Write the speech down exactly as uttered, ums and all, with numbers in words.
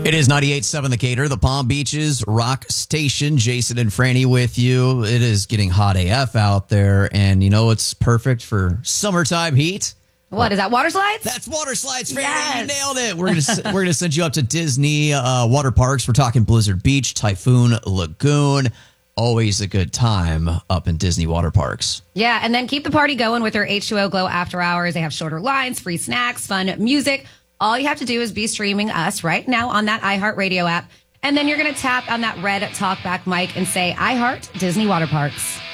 It is ninety-eight point seven The Gator, the Palm Beaches Rock Station. Jason and Franny with you. It is getting hot A F out there, and you know it's perfect for summertime heat. What is that? Water slides? That's water slides, Franny. Yes. You nailed it. We're gonna we're gonna send you up to Disney uh, water parks. We're talking Blizzard Beach, Typhoon Lagoon. Always a good time up in Disney water parks. Yeah, and then keep the party going with their H two O Glow After Hours. They have shorter lines, free snacks, fun music. All you have to do is be streaming us right now on that iHeartRadio app. And then you're going to tap on that red talkback mic and say, iHeart Disney Water Parks.